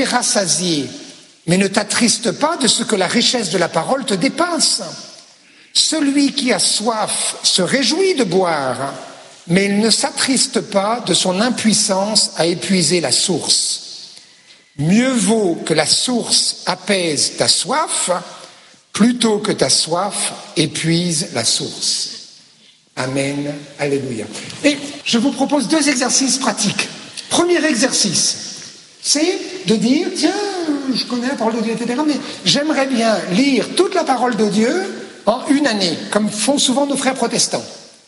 rassasié, mais ne t'attriste pas de ce que la richesse de la parole te dépasse. Celui qui a soif se réjouit de boire, mais il ne s'attriste pas de son impuissance à épuiser la source. Mieux vaut que la source apaise ta soif, plutôt que ta soif épuise la source. Amen, alléluia. Et je vous propose 2 exercices pratiques. Premier exercice, c'est de dire, tiens, je connais la parole de Dieu, etc., mais j'aimerais bien lire toute la parole de Dieu en une année, comme font souvent nos frères protestants.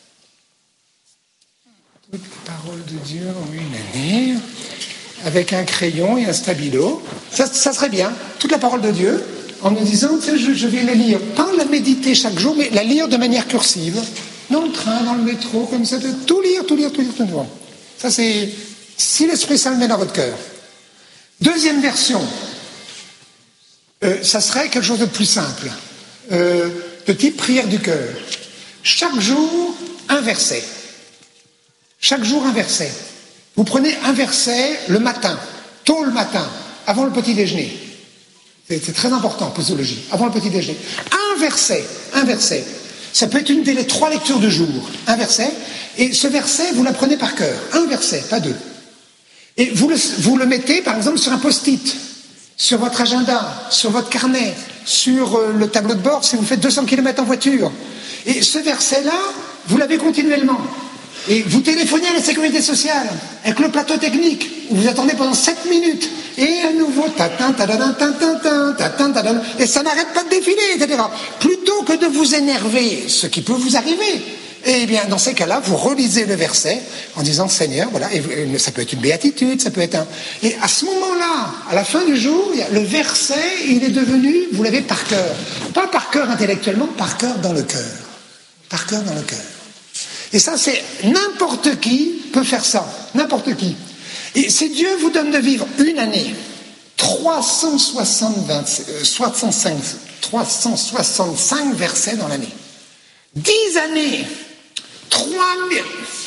Toute la parole de Dieu en une année, avec un crayon et un stabilo. Ça serait bien, toute la parole de Dieu, en nous disant, tiens, je vais la lire, pas la méditer chaque jour, mais la lire de manière cursive, dans le train, dans le métro, comme ça, de tout lire. Ça, c'est si l'Esprit Saint le met dans votre cœur. Deuxième version, ça serait quelque chose de plus simple, de type prière du cœur. Chaque jour, un verset. Chaque jour, un verset. Vous prenez un verset le matin, tôt le matin, avant le petit déjeuner. C'est très important, posologie, avant le petit déjeuner. Un verset. Ça peut être une des 3 lectures du jour, un verset, et ce verset, vous l'apprenez par cœur. Un verset, pas 2. Et vous le mettez, par exemple, sur un post-it, sur votre agenda, sur votre carnet, sur le tableau de bord, si vous faites 200 km en voiture. Et ce verset-là, vous l'avez continuellement. Et vous téléphonez à la sécurité sociale, avec le plateau technique, où vous attendez pendant 7 minutes, et à nouveau, et ça n'arrête pas de défiler, etc. Plutôt que de vous énerver, ce qui peut vous arriver, eh bien, dans ces cas-là, vous relisez le verset en disant, Seigneur, voilà, et ça peut être une béatitude, ça peut être un... Et à ce moment-là, à la fin du jour, le verset, il est devenu, vous l'avez par cœur. Pas par cœur intellectuellement, par cœur dans le cœur. Par cœur dans le cœur. Et ça, c'est n'importe qui peut faire ça, n'importe qui. Et si Dieu vous donne de vivre une année, 365 versets dans l'année, 10 années, 3000...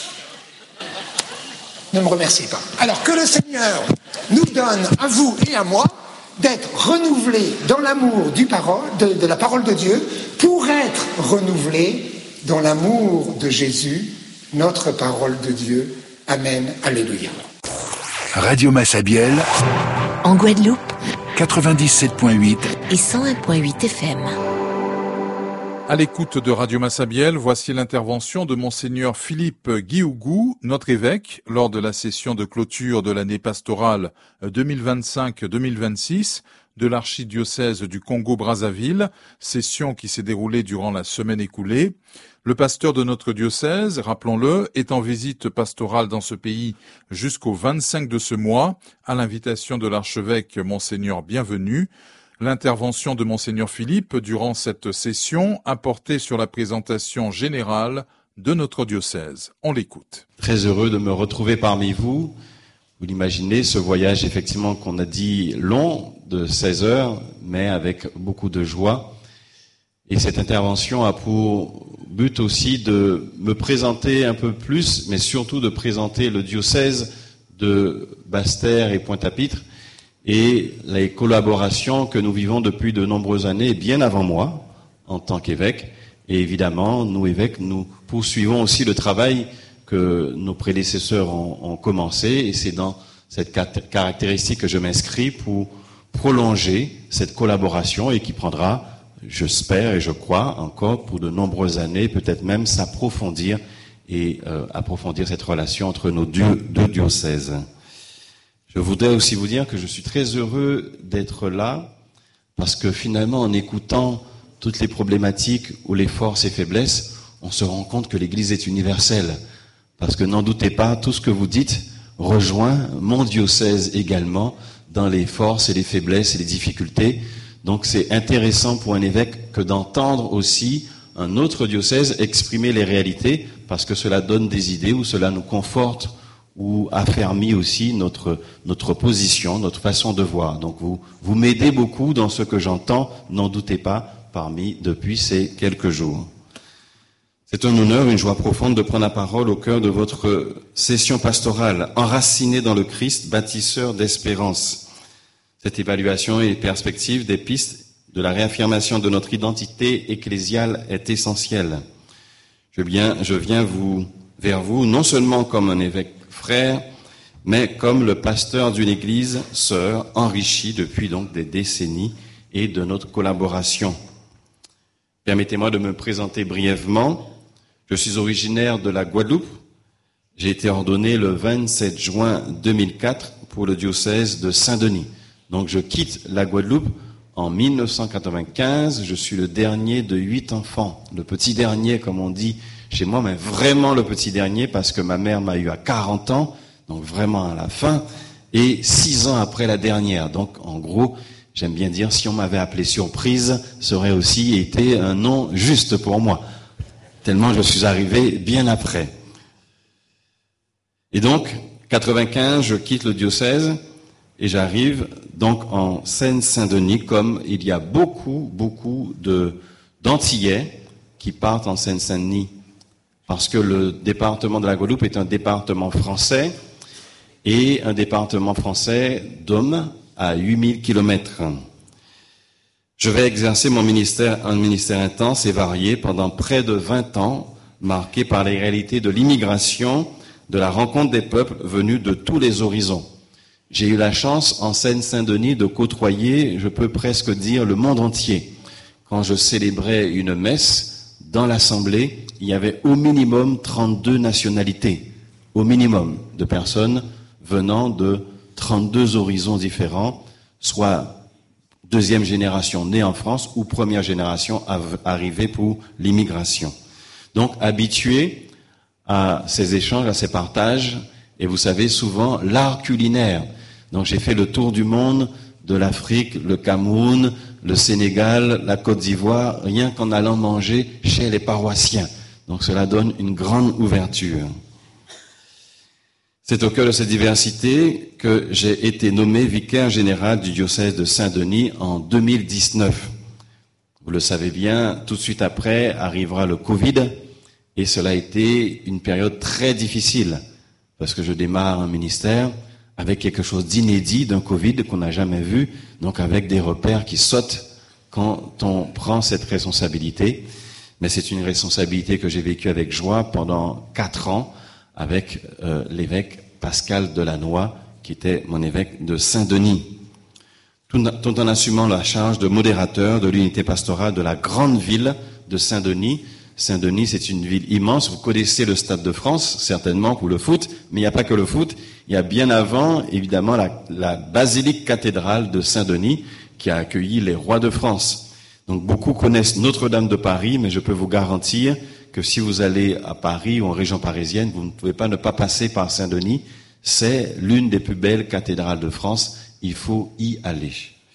Ne me remerciez pas. Alors que le Seigneur nous donne, à vous et à moi, d'être renouvelés dans l'amour de la parole de Dieu, pour être renouvelés dans l'amour de Jésus, notre parole de Dieu. Amen. Alléluia. Radio Massabielle, en Guadeloupe, 97.8 et 101.8 FM. À l'écoute de Radio Massabielle, voici l'intervention de Monseigneur Philippe Guiougou, notre évêque, lors de la session de clôture de l'année pastorale 2025-2026 de l'archidiocèse du Congo-Brazzaville, session qui s'est déroulée durant la semaine écoulée. Le pasteur de notre diocèse, rappelons-le, est en visite pastorale dans ce pays jusqu'au 25 de ce mois, à l'invitation de l'archevêque Monseigneur Bienvenu. L'intervention de Monseigneur Philippe durant cette session a porté sur la présentation générale de notre diocèse. On l'écoute. Très heureux de me retrouver parmi vous. Vous l'imaginez, ce voyage effectivement qu'on a dit long, de 16 heures, mais avec beaucoup de joie. Et cette intervention a pour but aussi de me présenter un peu plus, mais surtout de présenter le diocèse de Basse-Terre et Pointe-à-Pitre et les collaborations que nous vivons depuis de nombreuses années, bien avant moi, en tant qu'évêque. Et évidemment, nous, évêques, nous poursuivons aussi le travail que nos prédécesseurs ont commencé, et c'est dans cette caractéristique que je m'inscris pour prolonger cette collaboration et qui prendra, j'espère et je crois, encore pour de nombreuses années, peut-être même s'approfondir et approfondir cette relation entre nos deux diocèses. Je voudrais aussi vous dire que je suis très heureux d'être là, parce que finalement, en écoutant toutes les problématiques ou les forces et faiblesses, on se rend compte que l'Église est universelle. Parce que n'en doutez pas, tout ce que vous dites rejoint mon diocèse également dans les forces et les faiblesses et les difficultés. Donc c'est intéressant pour un évêque que d'entendre aussi un autre diocèse exprimer les réalités, parce que cela donne des idées ou cela nous conforte ou affermit aussi notre position, notre façon de voir. Donc vous m'aidez beaucoup dans ce que j'entends, n'en doutez pas, depuis ces quelques jours. C'est un honneur, une joie profonde de prendre la parole au cœur de votre session pastorale, enracinée dans le Christ, bâtisseur d'espérance. Cette évaluation et perspective des pistes de la réaffirmation de notre identité ecclésiale est essentielle. Je viens vers vous non seulement comme un évêque frère, mais comme le pasteur d'une église sœur enrichie depuis donc des décennies et de notre collaboration. Permettez-moi de me présenter brièvement. Je suis originaire de la Guadeloupe. J'ai été ordonné le 27 juin 2004 pour le diocèse de Saint-Denis. Donc je quitte la Guadeloupe en 1995. Je suis le dernier de 8 enfants. Le petit dernier, comme on dit chez moi, mais vraiment le petit dernier parce que ma mère m'a eu à 40 ans, donc vraiment à la fin, et 6 ans après la dernière. Donc en gros, j'aime bien dire, si on m'avait appelé surprise, ça aurait aussi été un nom juste pour moi. Tellement je suis arrivé bien après. Et donc, 95, je quitte le diocèse et j'arrive donc en Seine-Saint-Denis, comme il y a beaucoup d'Antillais qui partent en Seine-Saint-Denis, parce que le département de la Guadeloupe est un département français, et un département français d'hommes à 8000 kilomètres. Je vais exercer un ministère intense et varié pendant près de 20 ans, marqué par les réalités de l'immigration, de la rencontre des peuples venus de tous les horizons. J'ai eu la chance en Seine-Saint-Denis de côtoyer, je peux presque dire, le monde entier. Quand je célébrais une messe, dans l'assemblée, il y avait au minimum 32 nationalités, au minimum de personnes venant de 32 horizons différents, soit deuxième génération née en France ou première génération arrivée pour l'immigration. Donc habitué à ces échanges, à ces partages, et vous savez souvent l'art culinaire. Donc j'ai fait le tour du monde, de l'Afrique, le Cameroun, le Sénégal, la Côte d'Ivoire, rien qu'en allant manger chez les paroissiens. Donc cela donne une grande ouverture. C'est au cœur de cette diversité que j'ai été nommé vicaire général du diocèse de Saint-Denis en 2019. Vous le savez bien, tout de suite après arrivera le Covid, et cela a été une période très difficile, parce que je démarre un ministère avec quelque chose d'inédit, d'un Covid qu'on n'a jamais vu, donc avec des repères qui sautent quand on prend cette responsabilité. Mais c'est une responsabilité que j'ai vécue avec joie pendant 4 ans, avec l'évêque Pascal Delannoy, qui était mon évêque de Saint-Denis. Tout en assumant la charge de modérateur de l'unité pastorale de la grande ville de Saint-Denis. Saint-Denis, c'est une ville immense. Vous connaissez le Stade de France, certainement, pour le foot, mais il n'y a pas que le foot. Il y a bien avant, évidemment, la basilique cathédrale de Saint-Denis, qui a accueilli les rois de France. Donc beaucoup connaissent Notre-Dame de Paris, mais je peux vous garantir que si vous allez à Paris ou en région parisienne, vous ne pouvez pas ne pas passer par Saint-Denis. C'est l'une des plus belles cathédrales de France. Il faut y aller.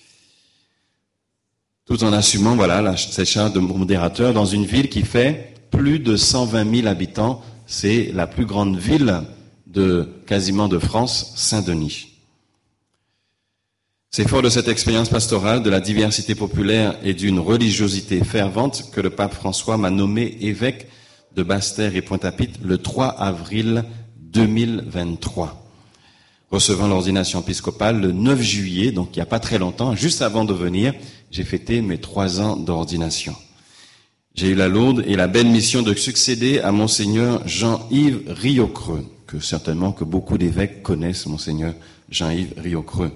Tout en assumant, cette charge de modérateur dans une ville qui fait plus de 120 000 habitants. C'est la plus grande ville quasiment de France, Saint-Denis. C'est fort de cette expérience pastorale, de la diversité populaire et d'une religiosité fervente que le pape François m'a nommé évêque de Basse-Terre et Pointe-à-Pitre le 3 avril 2023. Recevant l'ordination épiscopale le 9 juillet, donc il n'y a pas très longtemps, juste avant de venir, j'ai fêté mes 3 ans d'ordination. J'ai eu la lourde et la belle mission de succéder à Monseigneur Jean-Yves Riocreux, que beaucoup d'évêques connaissent, Monseigneur Jean-Yves Riocreux.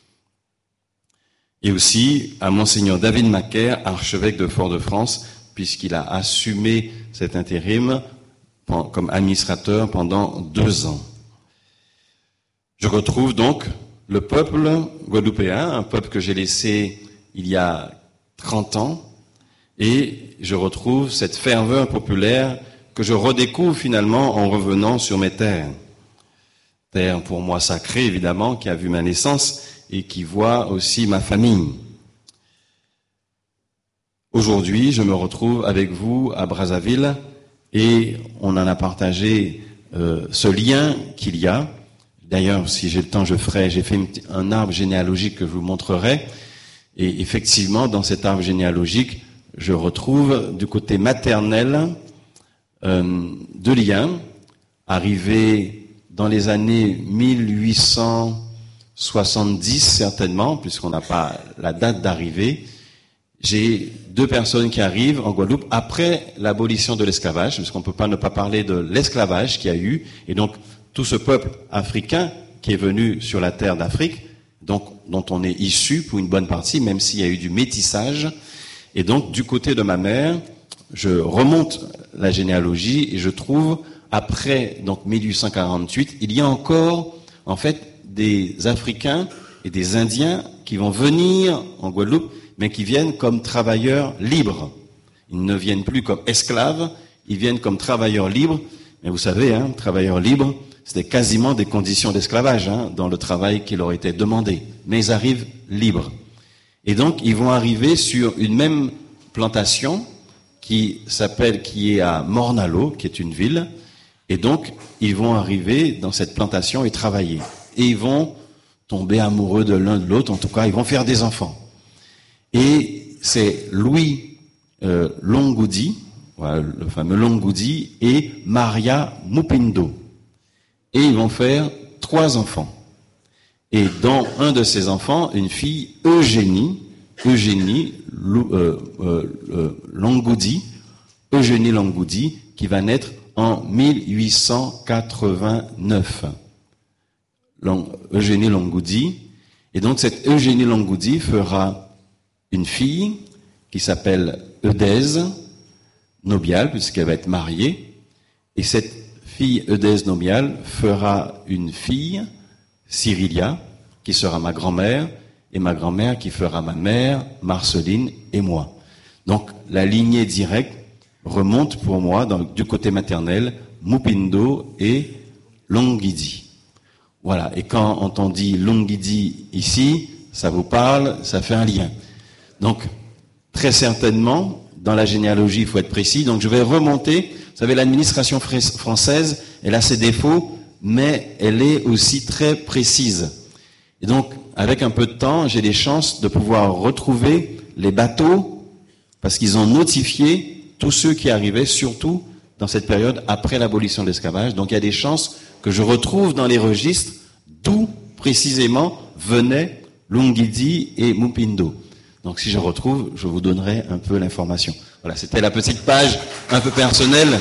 Et aussi à Monseigneur David Macaire, archevêque de Fort-de-France, puisqu'il a assumé cet intérim comme administrateur pendant 2 ans. Je retrouve donc le peuple guadeloupéen, un peuple que j'ai laissé il y a 30 ans, et je retrouve cette ferveur populaire que je redécouvre finalement en revenant sur mes terres. Terre pour moi sacrée, évidemment, qui a vu ma naissance et qui voit aussi ma famille. Aujourd'hui, je me retrouve avec vous à Brazzaville et on en a partagé ce lien qu'il y a. D'ailleurs, si j'ai le temps, j'ai fait un arbre généalogique que je vous montrerai. Et effectivement, dans cet arbre généalogique, je retrouve du côté maternel 2 liens arrivés dans les années 1800, 70 certainement, puisqu'on n'a pas la date d'arrivée, j'ai 2 personnes qui arrivent en Guadeloupe après l'abolition de l'esclavage, parce qu'on ne peut pas ne pas parler de l'esclavage qu'il y a eu, et donc tout ce peuple africain qui est venu sur la terre d'Afrique, donc dont on est issu pour une bonne partie, même s'il y a eu du métissage. Et donc du côté de ma mère, je remonte la généalogie et je trouve, après donc 1848, il y a encore en fait des Africains et des Indiens qui vont venir en Guadeloupe, mais qui viennent comme travailleurs libres. Ils ne viennent plus comme esclaves, ils viennent comme travailleurs libres. Mais vous savez, travailleurs libres, c'était quasiment des conditions d'esclavage dans le travail qui leur était demandé. Mais ils arrivent libres. Et donc, ils vont arriver sur une même plantation qui est à Morne-à-l'Eau, qui est une ville. Et donc, ils vont arriver dans cette plantation et travailler. Et ils vont tomber amoureux de l'un de l'autre. En tout cas, ils vont faire des enfants. Et c'est Louis Longoudi, voilà, le fameux Longoudi, et Maria Mupindo. Et ils vont faire 3 enfants. Et dans un de ces enfants, une fille, Eugénie Longoudi, qui va naître en 1889. Eugénie Longoudi. Et donc cette Eugénie Longoudi fera une fille qui s'appelle Eudèse Nobial, puisqu'elle va être mariée. Et cette fille Eudèse Nobial fera une fille, Cyrilia, qui sera ma grand-mère, et ma grand-mère qui fera ma mère, Marceline et moi. Donc la lignée directe remonte pour moi, du côté maternel, Mupindo et Longidi. Voilà, et quand on dit Longidi ici, ça vous parle, ça fait un lien. Donc, très certainement, dans la généalogie, il faut être précis. Donc, je vais remonter. Vous savez, l'administration française, elle a ses défauts, mais elle est aussi très précise. Et donc, avec un peu de temps, j'ai des chances de pouvoir retrouver les bateaux, parce qu'ils ont notifié tous ceux qui arrivaient, surtout dans cette période après l'abolition de l'esclavage. Donc, il y a des chances que je retrouve dans les registres d'où précisément venaient Longidi et Mupindo. Donc si je retrouve, je vous donnerai un peu l'information. Voilà, c'était la petite page un peu personnelle,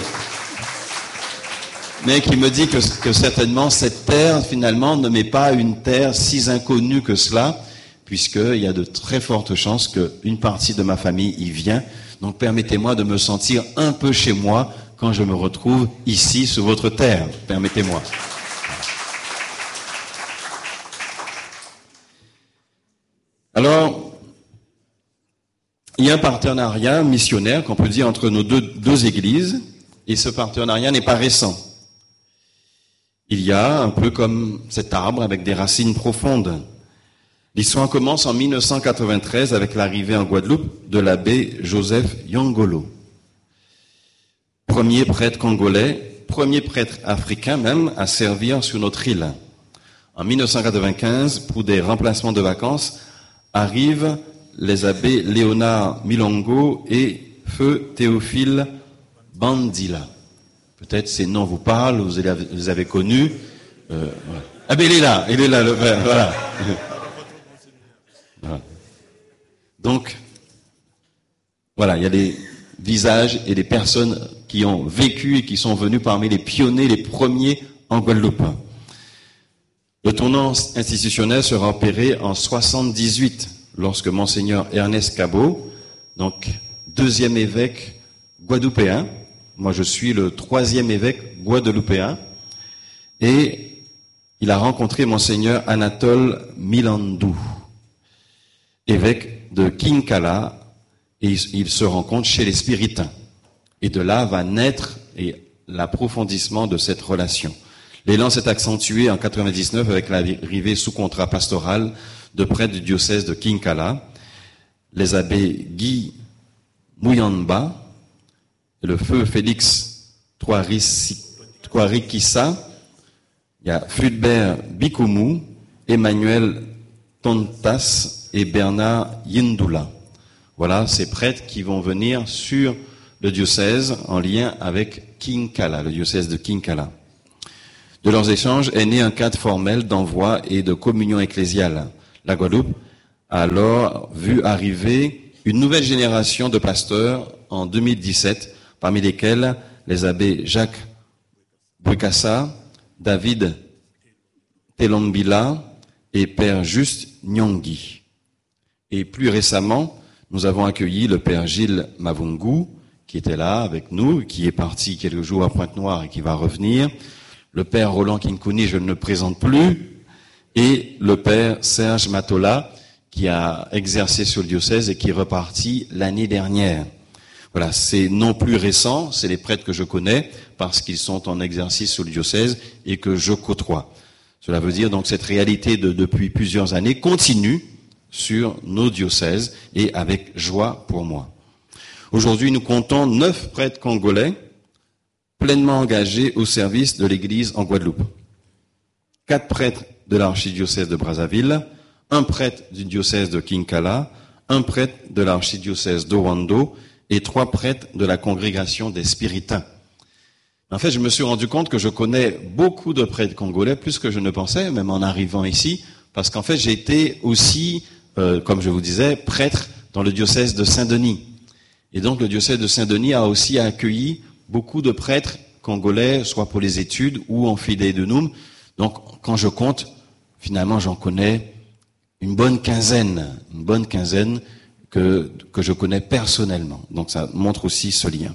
mais qui me dit que certainement cette terre, finalement, ne m'est pas une terre si inconnue que cela, puisqu'il y a de très fortes chances qu'une partie de ma famille y vient. Donc permettez-moi de me sentir un peu chez moi quand je me retrouve ici sur votre terre. Permettez-moi. Alors, il y a un partenariat missionnaire qu'on peut dire entre nos deux églises, et ce partenariat n'est pas récent. Il y a un peu comme cet arbre avec des racines profondes. L'histoire commence en 1993 avec l'arrivée en Guadeloupe de l'abbé Joseph Yongolo. Premier prêtre congolais, premier prêtre africain même à servir sur notre île. En 1995, pour des remplacements de vacances, arrivent les abbés Léonard Milongo et Feu Théophile Bandila. Peut-être ces noms vous parlent, vous les avez connus. Voilà. Ah ben il est là, le frère, voilà. Voilà. Donc, voilà, il y a des visages et des personnes qui ont vécu et qui sont venus parmi les pionniers, les premiers en Guadeloupe. Le tournant institutionnel sera opéré en 78, lorsque Monseigneur Ernest Cabot, donc deuxième évêque guadeloupéen, moi je suis le troisième évêque guadeloupéen, et il a rencontré Monseigneur Anatole Milandou, évêque de Kinkala, et il se rencontre chez les Spiritains. Et de là va naître l'approfondissement de cette relation. L'élan s'est accentué en 99 avec l'arrivée sous contrat pastoral de prêtres du diocèse de Kinkala, les abbés Guy Mouyamba, le feu Félix Troarikissa, il y a Fulbert Bikoumou, Emmanuel Tontas et Bernard Yindoula. Voilà ces prêtres qui vont venir sur le diocèse en lien avec Kinkala, le diocèse de Kinkala. De leurs échanges est né un cadre formel d'envoi et de communion ecclésiale. La Guadeloupe a alors vu arriver une nouvelle génération de pasteurs en 2017, parmi lesquels les abbés Jacques Bouekassa, David Telombila et Père Juste Nyongui. Et plus récemment, nous avons accueilli le Père Gilles Mavungu, qui était là avec nous, qui est parti quelques jours à Pointe-Noire et qui va revenir. Le Père Roland Kinkouni, je ne le présente plus. Et le Père Serge Matola, qui a exercé sur le diocèse et qui est reparti l'année dernière. Voilà, c'est non plus récent, c'est les prêtres que je connais parce qu'ils sont en exercice sur le diocèse et que je côtoie. Cela veut dire donc cette réalité depuis plusieurs années continue sur nos diocèses et avec joie pour moi. Aujourd'hui, nous comptons 9 prêtres congolais pleinement engagés au service de l'Église en Guadeloupe. 4 prêtres de l'archidiocèse de Brazzaville, 1 prêtre du diocèse de Kinkala, 1 prêtre de l'archidiocèse d'Owando et 3 prêtres de la congrégation des Spiritains. En fait, je me suis rendu compte que je connais beaucoup de prêtres congolais, plus que je ne pensais, même en arrivant ici, parce qu'en fait, j'ai été aussi, comme je vous disais, prêtre dans le diocèse de Saint-Denis. Et donc, le diocèse de Saint-Denis a aussi accueilli beaucoup de prêtres congolais, soit pour les études ou en fidei donum. Donc, quand je compte, finalement, j'en connais une bonne quinzaine que je connais personnellement. Donc, ça montre aussi ce lien.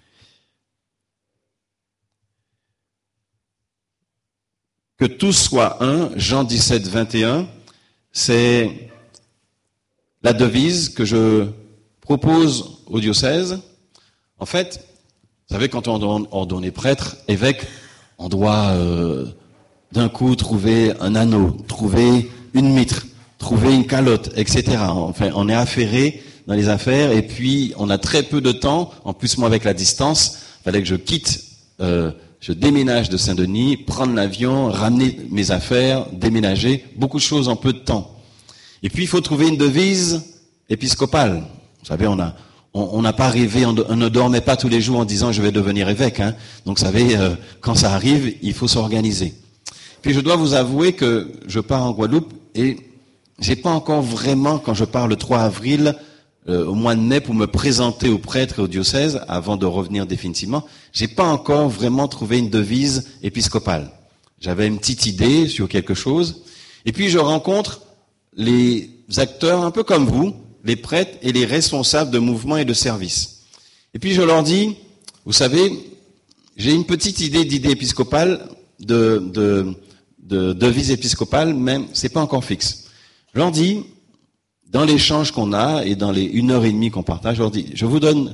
Que tous soient un, Jean 17, 21, c'est la devise que je propose au diocèse. En fait, vous savez, quand on est prêtre, évêque, on doit d'un coup trouver un anneau, trouver une mitre, trouver une calotte, etc. Enfin, on est affairé dans les affaires et puis on a très peu de temps. En plus, moi, avec la distance, il fallait que je quitte, je déménage de Saint-Denis, prendre l'avion, ramener mes affaires, déménager, beaucoup de choses en peu de temps. Et puis, il faut trouver une devise épiscopale. Vous savez, on n'a pas rêvé, on ne dormait pas tous les jours en disant je vais devenir évêque. Hein. Donc, vous savez, quand ça arrive, il faut s'organiser. Puis, je dois vous avouer que je pars en Guadeloupe et j'ai pas encore vraiment, quand je pars le 3 avril, au mois de mai, pour me présenter aux prêtres et au diocèse, avant de revenir définitivement, j'ai pas encore vraiment trouvé une devise épiscopale. J'avais une petite idée sur quelque chose. Et puis, je rencontre les acteurs, un peu comme vous, les prêtres et les responsables de mouvements et de services. Et puis je leur dis, vous savez, j'ai une petite d'idée épiscopale, de devise épiscopale, mais c'est pas encore fixe. Je leur dis, dans l'échange qu'on a et dans les 1h30 qu'on partage, je leur dis, je vous donne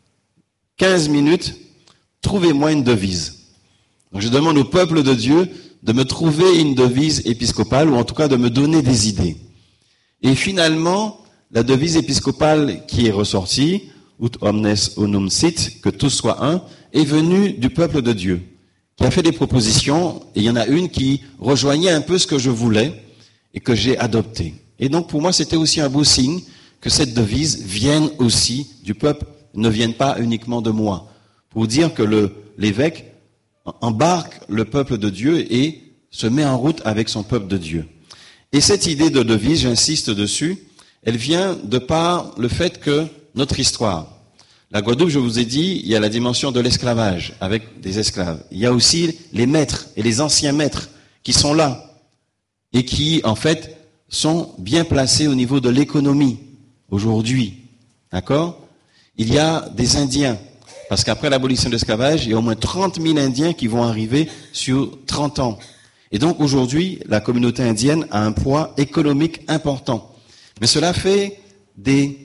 15 minutes, trouvez-moi une devise. Donc je demande au peuple de Dieu de me trouver une devise épiscopale ou en tout cas de me donner des idées. Et finalement, la devise épiscopale qui est ressortie, ut omnes unum sit, que tous soient un, est venue du peuple de Dieu, qui a fait des propositions, et il y en a une qui rejoignait un peu ce que je voulais et que j'ai adopté. Et donc pour moi, c'était aussi un beau signe que cette devise vienne aussi du peuple, ne vienne pas uniquement de moi, pour dire que l'évêque embarque le peuple de Dieu et se met en route avec son peuple de Dieu. Et cette idée de devise, j'insiste dessus, elle vient de par le fait que notre histoire, la Guadeloupe, je vous ai dit, il y a la dimension de l'esclavage avec des esclaves. Il y a aussi les maîtres et les anciens maîtres qui sont là et qui, en fait, sont bien placés au niveau de l'économie aujourd'hui. D'accord ? Il y a des Indiens, parce qu'après l'abolition de l'esclavage, il y a au moins 30 000 Indiens qui vont arriver sur 30 ans. Et donc aujourd'hui, la communauté indienne a un poids économique important. Mais cela fait des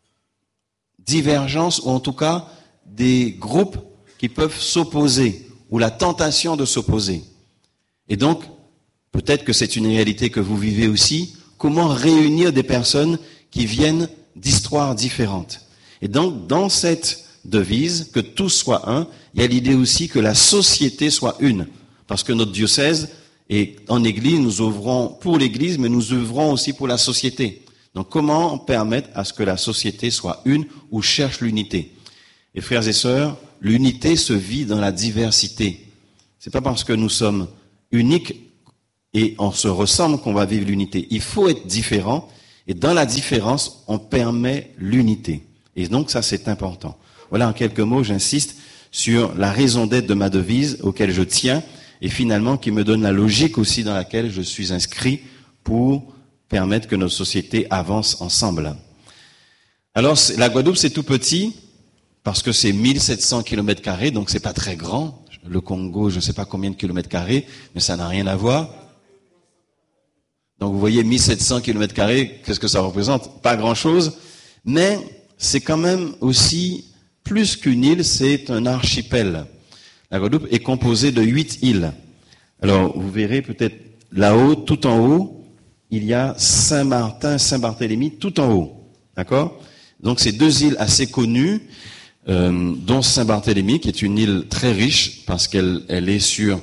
divergences, ou en tout cas des groupes qui peuvent s'opposer, ou la tentation de s'opposer. Et donc, peut-être que c'est une réalité que vous vivez aussi, comment réunir des personnes qui viennent d'histoires différentes. Et donc, dans cette devise, que tous soient un, il y a l'idée aussi que la société soit une. Parce que notre diocèse, et en Église, nous œuvrons pour l'Église, mais nous œuvrons aussi pour la société. Donc comment permettre à ce que la société soit une ou cherche l'unité? Et frères et sœurs, l'unité se vit dans la diversité. C'est pas parce que nous sommes unique et on se ressemble qu'on va vivre l'unité. Il faut être différent et dans la différence, on permet l'unité. Et donc ça, c'est important. Voilà, en quelques mots, j'insiste sur la raison d'être de ma devise auquel je tiens et finalement qui me donne la logique aussi dans laquelle je suis inscrit pour permettre que notre société avance ensemble. Alors, la Guadeloupe, c'est tout petit parce que c'est 1700 km², donc c'est pas très grand. Le Congo, je ne sais pas combien de kilomètres carrés, mais ça n'a rien à voir. Donc vous voyez 1700 km², qu'est-ce que ça représente? Pas grand-chose, mais c'est quand même aussi plus qu'une île, c'est un archipel. La Guadeloupe est composée de 8 îles. Alors vous verrez peut-être là-haut, tout en haut, il y a Saint-Martin, Saint-Barthélemy, tout en haut. D'accord? Donc c'est deux îles assez connues, dont Saint-Barthélemy, qui est une île très riche parce qu'elle est sur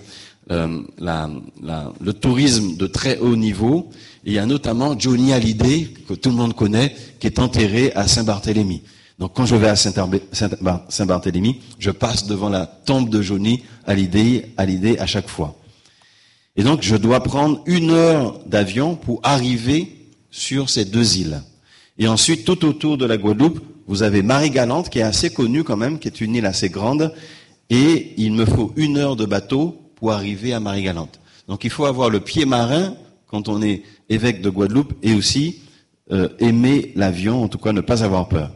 le tourisme de très haut niveau. Et il y a notamment Johnny Hallyday, que tout le monde connaît, qui est enterré à Saint-Barthélemy. Donc quand je vais à Saint-Barthélemy, je passe devant la tombe de Johnny Hallyday à chaque fois. Et donc je dois prendre 1 heure d'avion pour arriver sur ces deux îles. Et ensuite, tout autour de la Guadeloupe, vous avez Marie-Galante, qui est assez connue quand même, qui est une île assez grande, et il me faut 1 heure de bateau pour arriver à Marie-Galante. Donc il faut avoir le pied marin quand on est évêque de Guadeloupe, et aussi aimer l'avion, en tout cas ne pas avoir peur.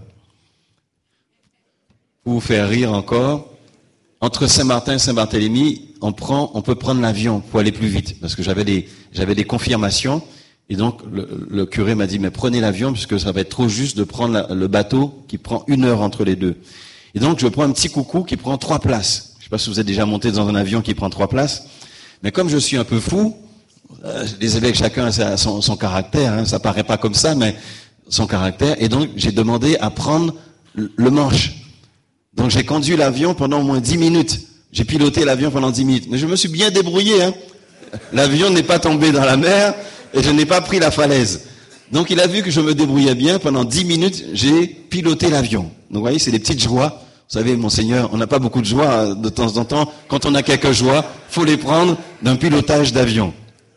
Pour vous faire rire encore, entre Saint-Martin et Saint-Barthélemy, on peut prendre l'avion pour aller plus vite, parce que j'avais des confirmations. Et donc, le curé m'a dit, mais prenez l'avion, puisque ça va être trop juste de prendre le bateau qui prend 1 heure entre les deux. Et donc, je prends un petit coucou qui prend 3 places. Je sais pas si vous êtes déjà monté dans un avion qui prend 3 places. Mais comme je suis un peu fou, les évêques, chacun a son caractère, hein, ça paraît pas comme ça, mais son caractère. Et donc, j'ai demandé à prendre le manche. Donc, j'ai conduit l'avion pendant au moins 10 minutes. J'ai piloté l'avion pendant 10 minutes. Mais je me suis bien débrouillé, hein. L'avion n'est pas tombé dans la mer. Et je n'ai pas pris la falaise. Donc il a vu que je me débrouillais bien. Pendant 10 minutes, j'ai piloté l'avion. Donc vous voyez, c'est des petites joies. Vous savez, Monseigneur, on n'a pas beaucoup de joie de temps en temps. Quand on a quelques joies, faut les prendre d'un pilotage d'avion.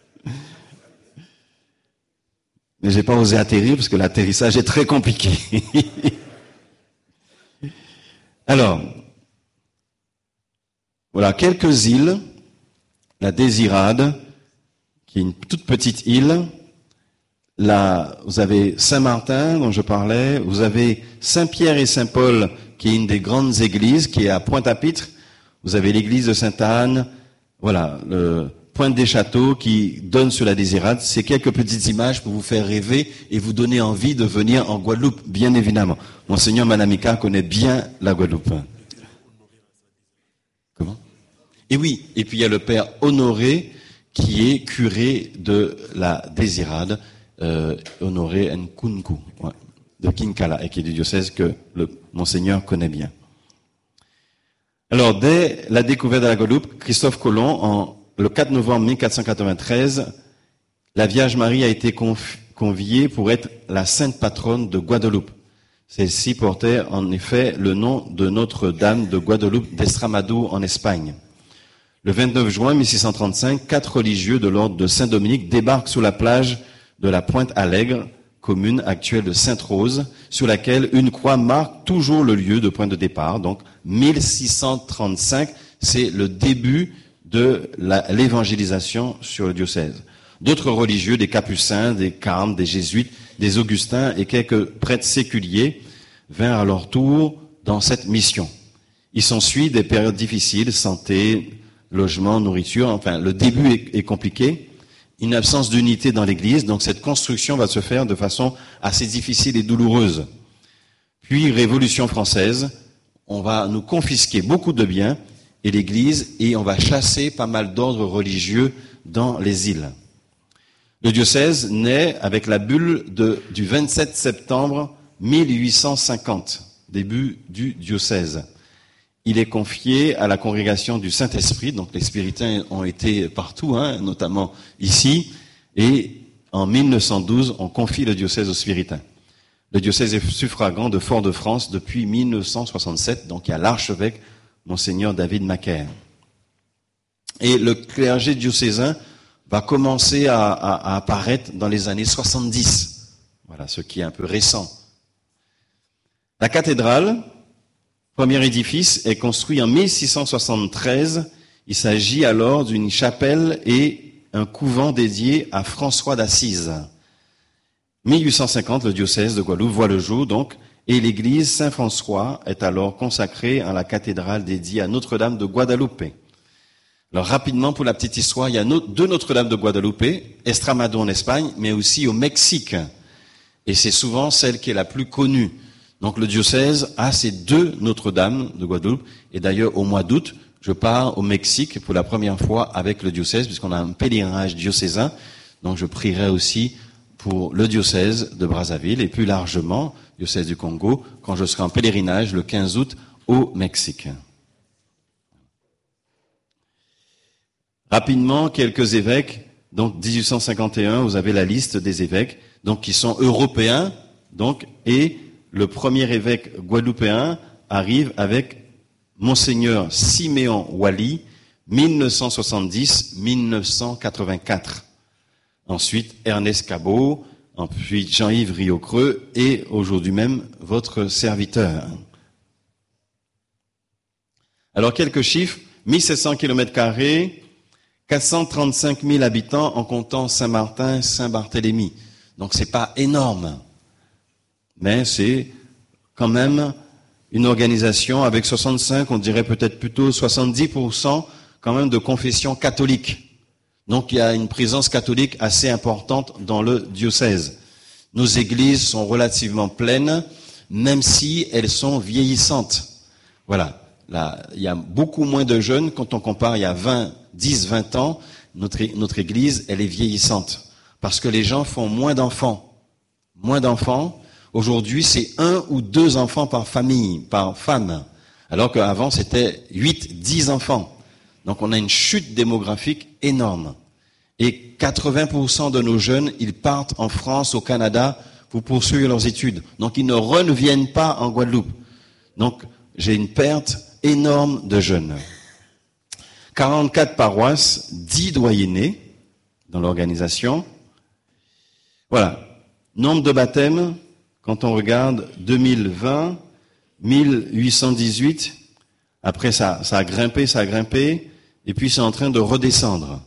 Mais j'ai pas osé atterrir parce que l'atterrissage est très compliqué. Alors, voilà, quelques îles. La Désirade, qui est une toute petite île. Là, vous avez Saint-Martin, dont je parlais. Vous avez Saint-Pierre et Saint-Paul, qui est une des grandes églises, qui est à Pointe-à-Pitre. Vous avez l'église de Sainte-Anne. Voilà, le Pointe-des-Châteaux, qui donne sur la Désirade. C'est quelques petites images pour vous faire rêver et vous donner envie de venir en Guadeloupe, bien évidemment. Monseigneur Manamika connaît bien la Guadeloupe. Comment? Et oui, et puis il y a le père Honoré, qui est curé de la Désirade, Honoré Nkunku, de Kinkala, et qui est du diocèse que le Monseigneur connaît bien. Alors, dès la découverte de la Guadeloupe, Christophe Colomb, le 4 novembre 1493, la Vierge Marie a été conviée pour être la sainte patronne de Guadeloupe. Celle-ci portait en effet le nom de Notre-Dame de Guadeloupe d'Estramado en Espagne. Le 29 juin 1635, 4 religieux de l'ordre de Saint-Dominique débarquent sur la plage de la Pointe-Allègre, commune actuelle de Sainte-Rose, sur laquelle une croix marque toujours le lieu de point de départ. Donc 1635, c'est le début de l'évangélisation sur le diocèse. D'autres religieux, des Capucins, des Carmes, des Jésuites, des Augustins et quelques prêtres séculiers vinrent à leur tour dans cette mission. Il s'ensuit des périodes difficiles, santé, logement, nourriture, enfin le début est compliqué, une absence d'unité dans l'Église, donc cette construction va se faire de façon assez difficile et douloureuse. Puis Révolution française, on va nous confisquer beaucoup de biens et l'Église, et on va chasser pas mal d'ordres religieux dans les îles. Le diocèse naît avec la bulle du 27 septembre 1850, début du diocèse. Il est confié à la congrégation du Saint-Esprit, donc les spiritains ont été partout, notamment ici, et en 1912, on confie le diocèse aux spiritains. Le diocèse est suffragant de Fort-de-France depuis 1967, donc il y a l'archevêque, Monseigneur David Macaire. Et le clergé diocésain va commencer à apparaître dans les années 70. Voilà, ce qui est un peu récent. La cathédrale, premier édifice, est construit en 1673. Il s'agit alors d'une chapelle et un couvent dédié à François d'Assise. 1850, le diocèse de Guadeloupe voit le jour, donc, et l'église Saint-François est alors consacrée à la cathédrale dédiée à Notre-Dame de Guadeloupe. Alors, rapidement, pour la petite histoire, il y a deux Notre-Dame de Guadeloupe, Estramado en Espagne, mais aussi au Mexique. Et c'est souvent celle qui est la plus connue. Donc, le diocèse a ces deux Notre-Dame de Guadeloupe. Et d'ailleurs, au mois d'août, je pars au Mexique pour la première fois avec le diocèse, puisqu'on a un pèlerinage diocésain. Donc, je prierai aussi pour le diocèse de Brazzaville et plus largement, diocèse du Congo, quand je serai en pèlerinage le 15 août au Mexique. Rapidement, quelques évêques. Donc, 1851, vous avez la liste des évêques, donc qui sont européens, donc, et le premier évêque guadeloupéen arrive avec Monseigneur Siméon Wally, 1970-1984. Ensuite, Ernest Cabot, puis Jean-Yves Riocreux, et aujourd'hui même, votre serviteur. Alors, quelques chiffres. 1700 km², 435 000 habitants en comptant Saint-Martin, Saint-Barthélemy. Donc c'est pas énorme. Mais c'est quand même une organisation avec 65, on dirait peut-être plutôt 70% quand même de confession catholique. Donc il y a une présence catholique assez importante dans le diocèse. Nos églises sont relativement pleines, même si elles sont vieillissantes. Voilà. Là, il y a beaucoup moins de jeunes quand on compare il y a 10, 20 ans, notre église, elle est vieillissante. Parce que les gens font moins d'enfants. Moins d'enfants. Aujourd'hui, c'est 1 ou 2 enfants par famille, par femme. Alors qu'avant, c'était 8, 10 enfants. Donc on a une chute démographique énorme. Et 80% de nos jeunes, ils partent en France, au Canada, pour poursuivre leurs études. Donc ils ne reviennent pas en Guadeloupe. Donc j'ai une perte énorme de jeunes. 44 paroisses, 10 doyennés dans l'organisation. Voilà. Nombre de baptêmes, quand on regarde 2020, 1818. Après, ça a grimpé, et puis c'est en train de redescendre.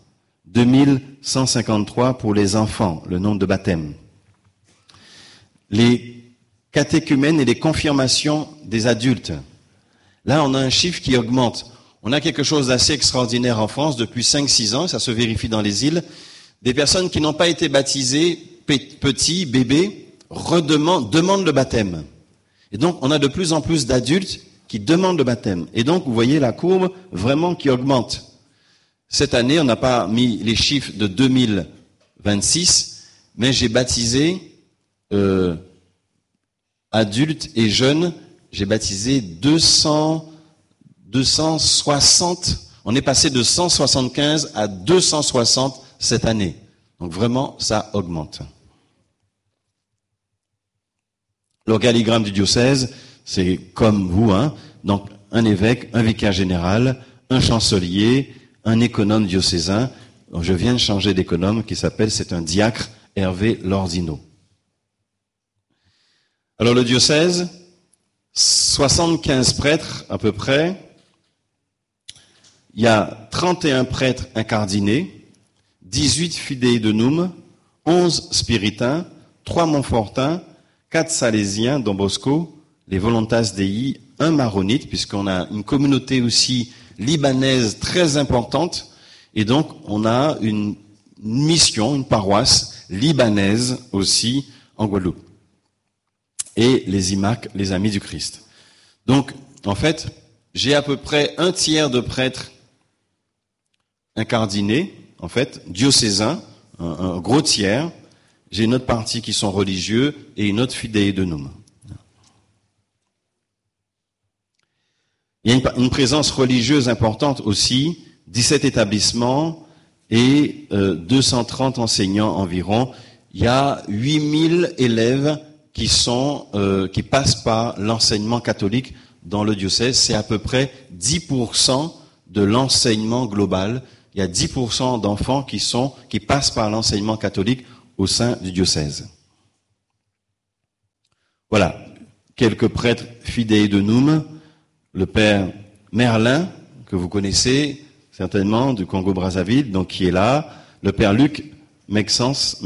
2153 pour les enfants, le nombre de baptêmes. Les catéchumènes et les confirmations des adultes. Là, on a un chiffre qui augmente. On a quelque chose d'assez extraordinaire en France depuis 5-6 ans, ça se vérifie dans les îles. Des personnes qui n'ont pas été baptisées, petits, bébés, demandent le baptême. Et donc, on a de plus en plus d'adultes qui demandent le baptême. Et donc, vous voyez la courbe vraiment qui augmente. Cette année, on n'a pas mis les chiffres de 2026, mais j'ai baptisé adultes et jeunes. J'ai baptisé 260, on est passé de 175 à 260 cette année. Donc vraiment, ça augmente. L'organigramme du diocèse, c'est comme vous, donc un évêque, un vicaire général, un chancelier, un économe diocésain. Je viens de changer d'économe c'est un diacre, Hervé Lordino. Alors le diocèse, 75 prêtres à peu près. Il y a 31 prêtres incardinés, 18 fidei donum, 11 spiritains, 3 montfortins, 4 salésiens, Don Bosco, les volontas Dei, un maronite, puisqu'on a une communauté aussi libanaise très importante, et donc on a une mission, une paroisse libanaise aussi en Guadeloupe. Et les IMAC, les Amis du Christ. Donc, en fait, j'ai à peu près un tiers de prêtres incardinés, en fait, diocésains, un gros tiers. J'ai une autre partie qui sont religieux et une autre fidei donum. Il y a une présence religieuse importante aussi, 17 établissements et 230 enseignants environ. Il y a 8000 élèves qui passent par l'enseignement catholique dans le diocèse. C'est à peu près 10% de l'enseignement global il y a 10% d'enfants qui passent par l'enseignement catholique au sein du diocèse. Voilà, quelques prêtres fidei donum, le père Merlin, que vous connaissez certainement, du Congo-Brazzaville, donc qui est là, le père Luc Mexante,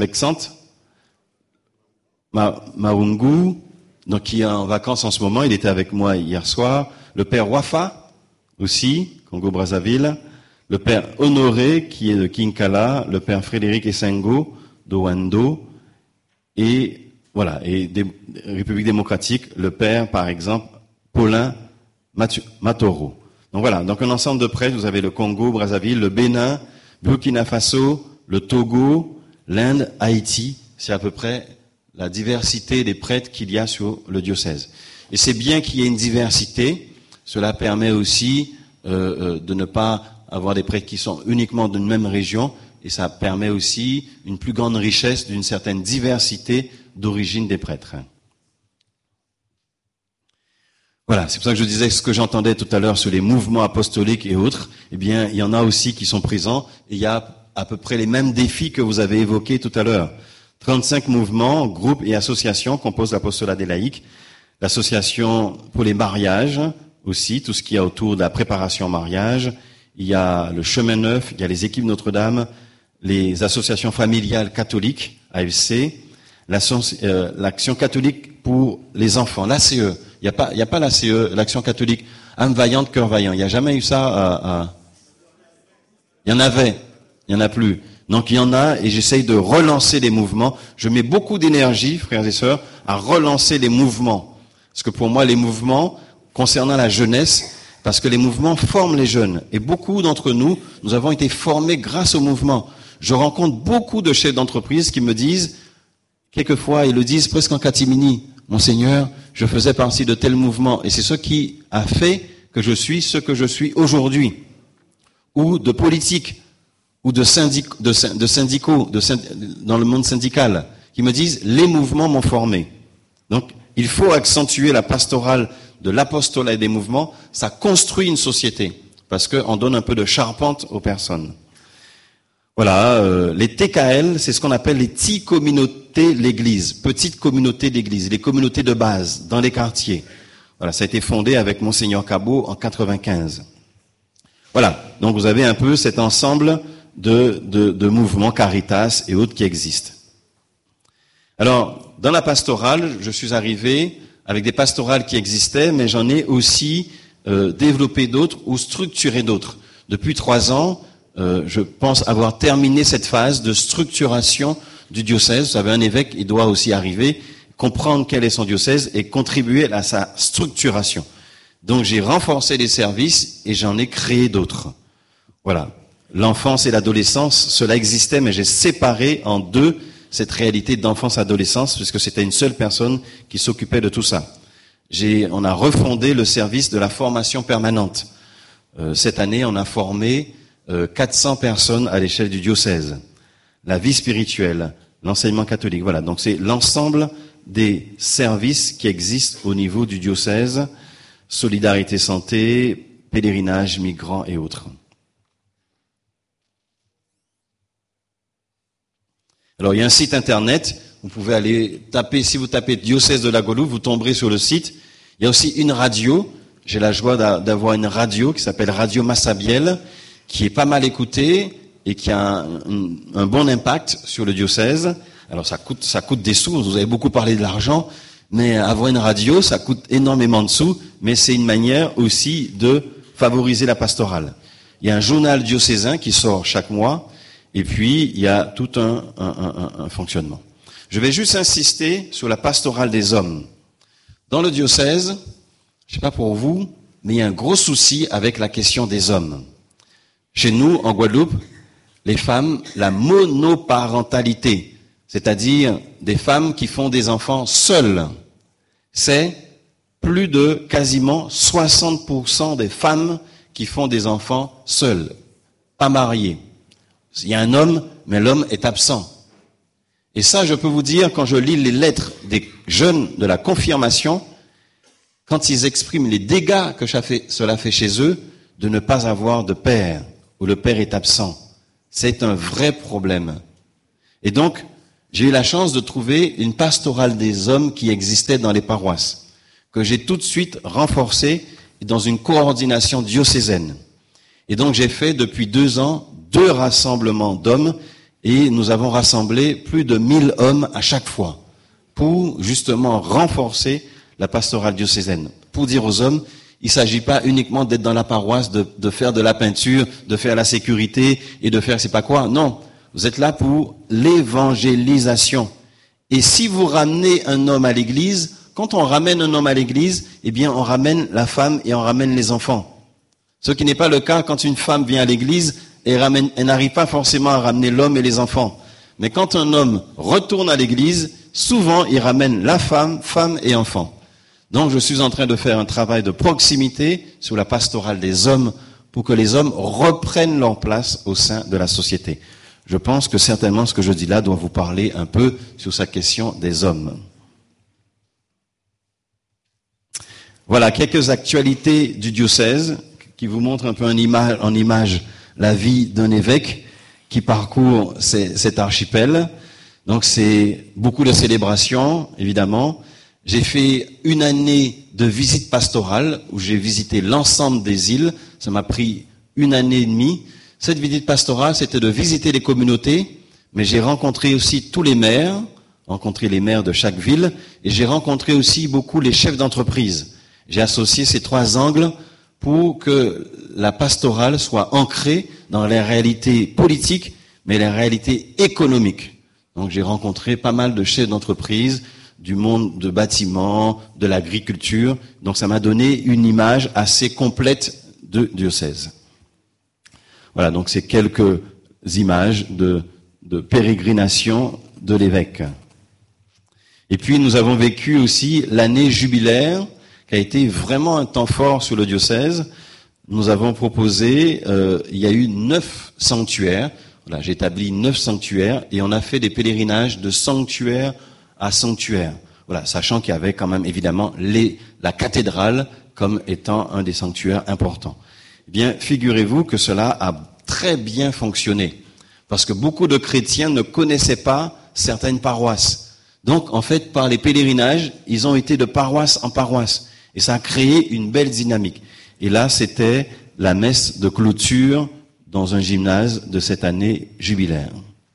Maungu, donc qui est en vacances en ce moment, il était avec moi hier soir, le père Wafa, aussi, Congo-Brazzaville, le père Honoré, qui est de Kinkala, le père Frédéric Essengo, d'Owando, et voilà, et République démocratique, le père, par exemple, Paulin Matoro. Donc voilà, donc un ensemble de prêtres, vous avez le Congo, Brazzaville, le Bénin, Burkina Faso, le Togo, l'Inde, Haïti, c'est à peu près la diversité des prêtres qu'il y a sur le diocèse. Et c'est bien qu'il y ait une diversité, cela permet aussi de ne pas avoir des prêtres qui sont uniquement d'une même région, et ça permet aussi une plus grande richesse d'une certaine diversité d'origine des prêtres. Voilà, c'est pour ça que je disais ce que j'entendais tout à l'heure sur les mouvements apostoliques et autres, eh bien, il y en a aussi qui sont présents, et il y a à peu près les mêmes défis que vous avez évoqués tout à l'heure. 35 mouvements, groupes et associations composent l'apostolat des laïcs, l'association pour les mariages aussi, tout ce qu'il y a autour de la préparation au mariage, il y a le chemin neuf, il y a les équipes Notre-Dame, les associations familiales catholiques, AFC, l'action catholique pour les enfants, l'ACE. Il n'y a pas l'ACE, l'action catholique, âme vaillante, cœur vaillant. Il n'y a jamais eu ça Il y en avait, il n'y en a plus. Donc il y en a, et j'essaye de relancer les mouvements. Je mets beaucoup d'énergie, frères et sœurs, à relancer les mouvements. Parce que pour moi, les mouvements, concernant la jeunesse, parce que les mouvements forment les jeunes. Et beaucoup d'entre nous, nous avons été formés grâce aux mouvements. Je rencontre beaucoup de chefs d'entreprise qui me disent, quelquefois, ils le disent presque en catimini, « Monseigneur, je faisais partie de tel mouvement, et c'est ce qui a fait que je suis ce que je suis aujourd'hui. » Ou de politique, ou de syndicaux, dans le monde syndical, qui me disent, « Les mouvements m'ont formé. » Donc, il faut accentuer la pastorale de l'apostolat et des mouvements, ça construit une société, parce qu'on donne un peu de charpente aux personnes. Voilà, les TKL, c'est ce qu'on appelle les petites communautés de l'Église, petites communautés d'Église, les communautés de base, dans les quartiers. Voilà, ça a été fondé avec Monseigneur Cabot en 95. Voilà, donc vous avez un peu cet ensemble de mouvements Caritas et autres qui existent. Alors, dans la pastorale, je suis arrivé avec des pastorales qui existaient, mais j'en ai aussi développé d'autres ou structuré d'autres. Depuis 3 ans, je pense avoir terminé cette phase de structuration du diocèse. Vous savez, un évêque, il doit aussi arriver, comprendre quel est son diocèse et contribuer à sa structuration. Donc j'ai renforcé les services et j'en ai créé d'autres. Voilà. L'enfance et l'adolescence, cela existait, mais j'ai séparé en deux cette réalité d'enfance-adolescence, puisque c'était une seule personne qui s'occupait de tout ça. On a refondé le service de la formation permanente. Cette année, on a formé 400 personnes à l'échelle du diocèse. La vie spirituelle, l'enseignement catholique, voilà. Donc c'est l'ensemble des services qui existent au niveau du diocèse, solidarité santé, pèlerinage, migrants et autres. Alors, il y a un site internet, vous pouvez aller taper, si vous tapez diocèse de la Guadeloupe, vous tomberez sur le site. Il y a aussi une radio, j'ai la joie d'avoir une radio qui s'appelle Radio Massabielle, qui est pas mal écoutée et qui a un bon impact sur le diocèse. Alors, ça coûte des sous, vous avez beaucoup parlé de l'argent, mais avoir une radio, ça coûte énormément de sous, mais c'est une manière aussi de favoriser la pastorale. Il y a un journal diocésain qui sort chaque mois, et puis, il y a tout un fonctionnement. Je vais juste insister sur la pastorale des hommes. Dans le diocèse, je sais pas pour vous, mais il y a un gros souci avec la question des hommes. Chez nous, en Guadeloupe, les femmes, la monoparentalité, c'est-à-dire des femmes qui font des enfants seules, c'est plus de quasiment 60% des femmes qui font des enfants seules, pas mariées. Il y a un homme, mais l'homme est absent. Et ça, je peux vous dire, quand je lis les lettres des jeunes de la confirmation, quand ils expriment les dégâts que cela fait chez eux, de ne pas avoir de père, ou le père est absent. C'est un vrai problème. Et donc, j'ai eu la chance de trouver une pastorale des hommes qui existait dans les paroisses, que j'ai tout de suite renforcée dans une coordination diocésaine. Et donc, j'ai fait depuis 2 ans 2 rassemblements d'hommes et nous avons rassemblé plus de 1000 hommes à chaque fois pour justement renforcer la pastorale diocésaine. Pour dire aux hommes, il ne s'agit pas uniquement d'être dans la paroisse, de faire de la peinture, de faire la sécurité et de faire c'est pas quoi. Non, vous êtes là pour l'évangélisation. Et si vous ramenez un homme à l'église, quand on ramène un homme à l'église, eh bien on ramène la femme et on ramène les enfants. Ce qui n'est pas le cas quand une femme vient à l'église, elle n'arrive pas forcément à ramener l'homme et les enfants. Mais quand un homme retourne à l'église, souvent il ramène la femme et enfants. Donc je suis en train de faire un travail de proximité sur la pastorale des hommes pour que les hommes reprennent leur place au sein de la société. Je pense que certainement ce que je dis là doit vous parler un peu sur sa question des hommes. Voilà quelques actualités du diocèse qui vous montrent un peu en image la vie d'un évêque qui parcourt cet archipel. Donc c'est beaucoup de célébrations, évidemment. J'ai fait 1 année de visite pastorale où j'ai visité l'ensemble des îles. Ça m'a pris 1 année et demie. Cette visite pastorale, c'était de visiter les communautés, mais j'ai rencontré aussi tous les maires, rencontré les maires de chaque ville, et j'ai rencontré aussi beaucoup les chefs d'entreprise. J'ai associé ces 3 angles pour que la pastorale soit ancrée dans les réalités politiques, mais les réalités économiques. Donc j'ai rencontré pas mal de chefs d'entreprise, du monde de bâtiments, de l'agriculture. Donc ça m'a donné une image assez complète de diocèse. Voilà, donc c'est quelques images de pérégrination de l'évêque. Et puis nous avons vécu aussi l'année jubilaire, qui a été vraiment un temps fort sur le diocèse. Nous avons proposé, il y a eu 9 sanctuaires. Voilà, j'ai établi 9 sanctuaires et on a fait des pèlerinages de sanctuaire à sanctuaire. Voilà, sachant qu'il y avait quand même évidemment la cathédrale comme étant un des sanctuaires importants. Eh bien, figurez-vous que cela a très bien fonctionné, parce que beaucoup de chrétiens ne connaissaient pas certaines paroisses. Donc, en fait, par les pèlerinages, ils ont été de paroisse en paroisse, et ça a créé une belle dynamique. Et là, c'était la messe de clôture dans un gymnase de cette année jubilaire.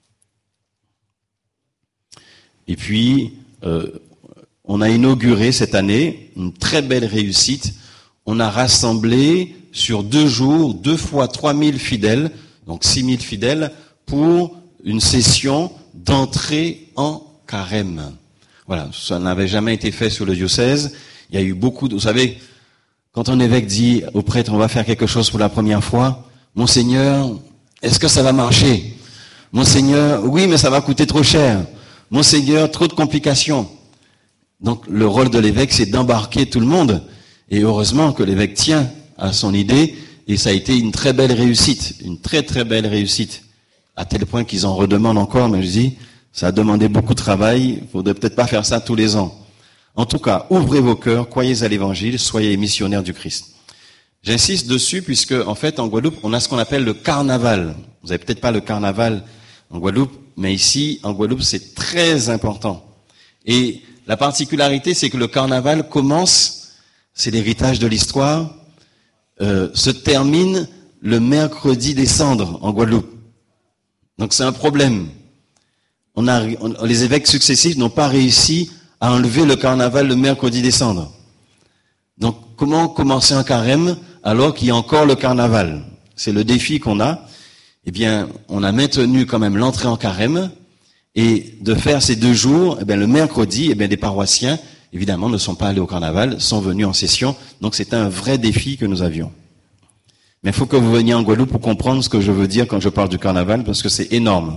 Et puis, on a inauguré cette année une très belle réussite. On a rassemblé sur 2 jours, 2 fois 3000 fidèles, donc 6000 fidèles, pour une session d'entrée en carême. Voilà, ça n'avait jamais été fait sur le diocèse. Il y a eu beaucoup de... Vous savez, quand un évêque dit au prêtre, on va faire quelque chose pour la première fois, Monseigneur, est-ce que ça va marcher? Monseigneur, oui, mais ça va coûter trop cher. Monseigneur, trop de complications. Donc le rôle de l'évêque, c'est d'embarquer tout le monde. Et heureusement que l'évêque tient à son idée, et ça a été une très belle réussite, une très très belle réussite, à tel point qu'ils en redemandent encore, mais je dis, ça a demandé beaucoup de travail, il faudrait peut-être pas faire ça tous les ans. En tout cas, ouvrez vos cœurs, croyez à l'évangile, soyez missionnaires du Christ. J'insiste dessus puisque, en fait, en Guadeloupe, on a ce qu'on appelle le carnaval. Vous avez peut-être pas le carnaval en Guadeloupe, mais ici, en Guadeloupe, c'est très important. Et la particularité, c'est que le carnaval commence, c'est l'héritage de l'histoire, se termine le mercredi des cendres en Guadeloupe. Donc c'est un problème. Les évêques successifs n'ont pas réussi à enlever le carnaval le mercredi des cendres. Donc comment commencer un carême alors qu'il y a encore le carnaval? C'est le défi qu'on a. Eh bien, on a maintenu quand même l'entrée en carême, et de faire ces 2 jours, eh bien, le mercredi, eh bien, des paroissiens, évidemment, ne sont pas allés au carnaval, sont venus en session. Donc c'est un vrai défi que nous avions. Mais il faut que vous veniez en Guadeloupe pour comprendre ce que je veux dire quand je parle du carnaval, parce que c'est énorme.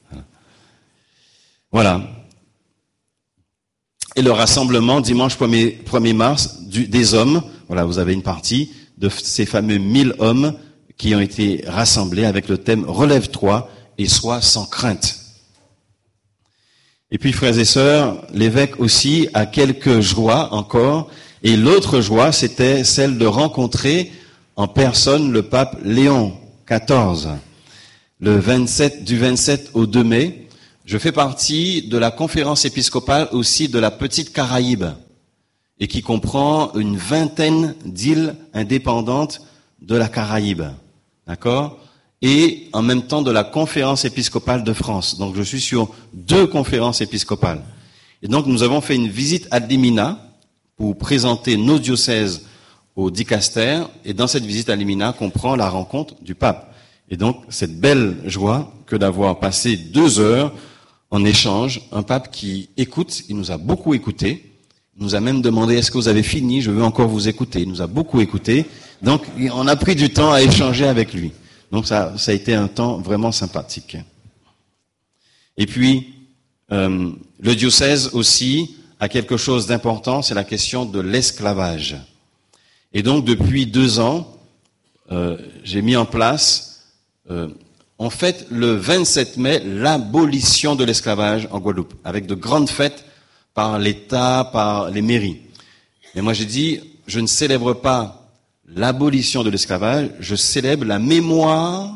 Voilà. Et le rassemblement, dimanche 1er mars, des hommes, voilà, vous avez une partie de ces fameux 1000 hommes qui ont été rassemblés avec le thème « Relève-toi et sois sans crainte ». Et puis, frères et sœurs, l'évêque aussi a quelques joies encore. Et l'autre joie, c'était celle de rencontrer en personne le pape Léon XIV. du 27 au 2 mai. Je fais partie de la conférence épiscopale aussi de la Petite Caraïbe, et qui comprend une vingtaine d'îles indépendantes de la Caraïbe. D'accord? Et en même temps de la conférence épiscopale de France. Donc je suis sur 2 conférences épiscopales. Et donc nous avons fait une visite ad limina pour présenter nos diocèses au dicaster, et dans cette visite ad limina comprend la rencontre du pape. Et donc cette belle joie que d'avoir passé 2 heures en échange, un pape qui écoute, il nous a beaucoup écouté, il nous a même demandé est-ce que vous avez fini, je veux encore vous écouter, il nous a beaucoup écouté, donc on a pris du temps à échanger avec lui. Donc ça a été un temps vraiment sympathique. Et puis, le diocèse aussi a quelque chose d'important, c'est la question de l'esclavage. Et donc depuis 2 ans, j'ai mis en place, en fait, le 27 mai, l'abolition de l'esclavage en Guadeloupe, avec de grandes fêtes par l'État, par les mairies. Mais moi j'ai dit, je ne célèbre pas l'abolition de l'esclavage, je célèbre la mémoire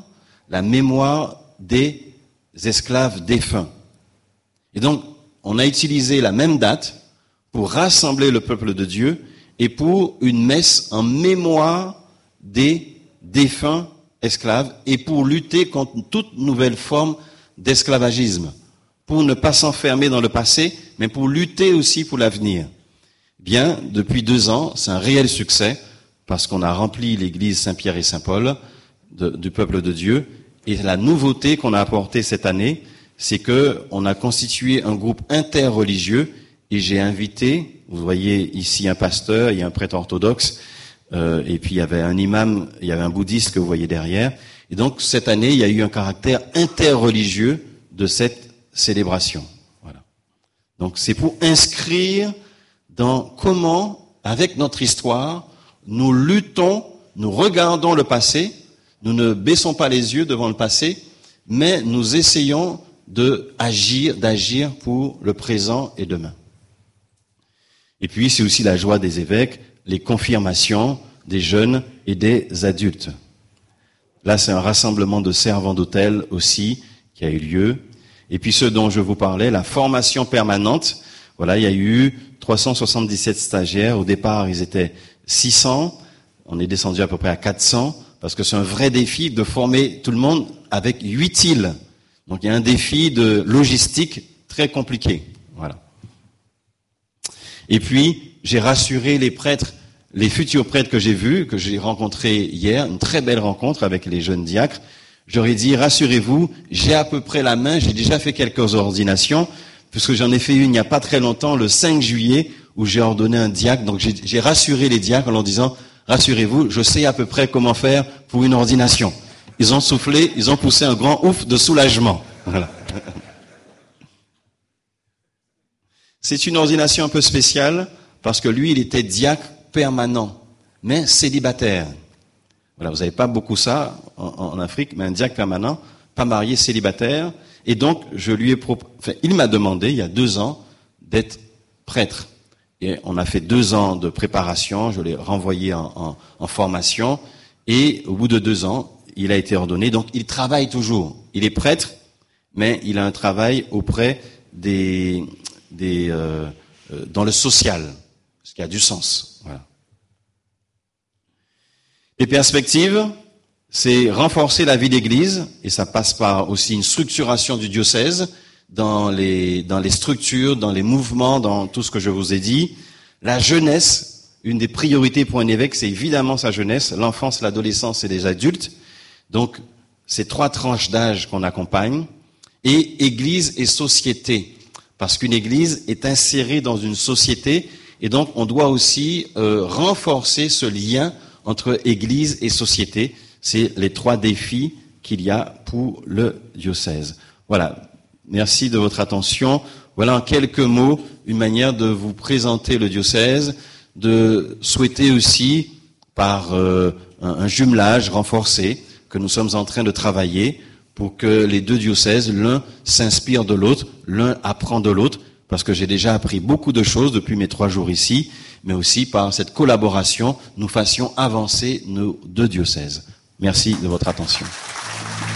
des esclaves défunts. Et donc, on a utilisé la même date pour rassembler le peuple de Dieu et pour une messe en mémoire des défunts esclaves et pour lutter contre toute nouvelle forme d'esclavagisme, pour ne pas s'enfermer dans le passé, mais pour lutter aussi pour l'avenir. Bien, depuis 2 ans, c'est un réel succès, parce qu'on a rempli l'église Saint-Pierre et Saint-Paul du peuple de Dieu. Et la nouveauté qu'on a apportée cette année, c'est que on a constitué un groupe interreligieux et j'ai invité, vous voyez ici un pasteur, il y a un prêtre orthodoxe, et puis il y avait un imam, il y avait un bouddhiste que vous voyez derrière. Et donc cette année, il y a eu un caractère interreligieux de cette célébration. Voilà. Donc c'est pour inscrire dans comment, avec notre histoire, nous luttons, nous regardons le passé, nous ne baissons pas les yeux devant le passé, mais nous essayons d'agir pour le présent et demain. Et puis c'est aussi la joie des évêques, les confirmations des jeunes et des adultes. Là c'est un rassemblement de servants d'autel aussi qui a eu lieu. Et puis ce dont je vous parlais, la formation permanente, voilà, il y a eu 377 stagiaires, au départ ils étaient 600, on est descendu à peu près à 400, parce que c'est un vrai défi de former tout le monde avec 8 îles. Donc il y a un défi de logistique très compliqué. Voilà. Et puis, j'ai rassuré les prêtres, les futurs prêtres que j'ai vus, que j'ai rencontrés hier, une très belle rencontre avec les jeunes diacres. Je leur ai dit, rassurez-vous, j'ai à peu près la main, j'ai déjà fait quelques ordinations, puisque j'en ai fait une il n'y a pas très longtemps, le 5 juillet, où j'ai ordonné un diacre. Donc j'ai rassuré les diacres en leur disant, rassurez-vous, je sais à peu près comment faire pour une ordination. Ils ont soufflé, ils ont poussé un grand ouf de soulagement. Voilà. C'est une ordination un peu spéciale, parce que lui, il était diacre permanent, mais célibataire. Voilà, vous n'avez pas beaucoup ça en Afrique, mais un diacre permanent, pas marié, célibataire. Et donc, il m'a demandé, il y a 2 ans, d'être prêtre. Et on a fait 2 ans de préparation, je l'ai renvoyé en formation, et au bout de 2 ans, il a été ordonné. Donc, il travaille toujours. Il est prêtre, mais il a un travail auprès dans le social, ce qui a du sens. Voilà. Les perspectives, c'est renforcer la vie d'église, et ça passe par aussi une structuration du diocèse dans les structures, dans les mouvements, dans tout ce que je vous ai dit. La jeunesse, une des priorités pour un évêque, c'est évidemment sa jeunesse, l'enfance, l'adolescence et les adultes. Donc, c'est 3 tranches d'âge qu'on accompagne. Et église et société, parce qu'une église est insérée dans une société, et donc on doit aussi renforcer ce lien entre église et société. C'est les 3 défis qu'il y a pour le diocèse. Voilà. Merci de votre attention. Voilà en quelques mots une manière de vous présenter le diocèse, de souhaiter aussi par un jumelage renforcé que nous sommes en train de travailler pour que les 2 diocèses, l'un s'inspire de l'autre, l'un apprend de l'autre, parce que j'ai déjà appris beaucoup de choses depuis mes 3 jours ici, mais aussi par cette collaboration, nous fassions avancer nos 2 diocèses. Merci de votre attention.